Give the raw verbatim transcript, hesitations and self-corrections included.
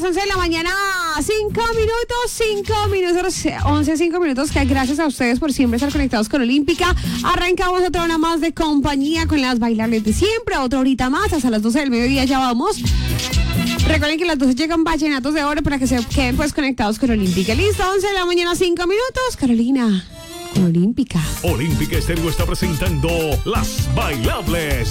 once de la mañana, cinco minutos, cinco minutos, once, cinco minutos, que gracias a ustedes por siempre estar conectados con Olímpica. Arrancamos otra hora más de compañía con las bailables de siempre, otra horita más, hasta las doce del mediodía ya vamos. Recuerden que las doce llegan vallenatos de oro para que se queden pues conectados con Olímpica. Listo, once de la mañana, cinco minutos, Carolina, con Olímpica. Olímpica Estéreo está presentando Las Bailables